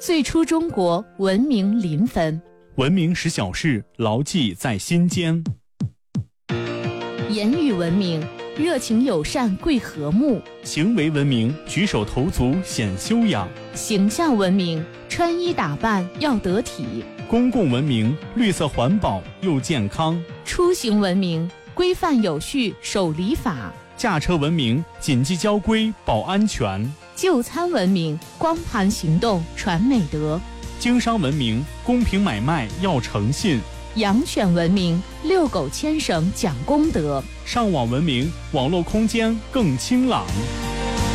最初中国文明临分， 文明使小事牢记在心间。 言语文明，热情友善贵和睦； 行为文明，举手投足显修养； 形象文明，穿衣打扮要得体； 公共文明，绿色环保又健康； 出行文明，规范有序守礼法； 驾车文明，谨记交规保安全； 就餐文明，光盘行动传美德； 经商文明，公平买卖要诚信； 养犬文明，遛狗牵绳讲公德； 上网文明，网络空间更清朗。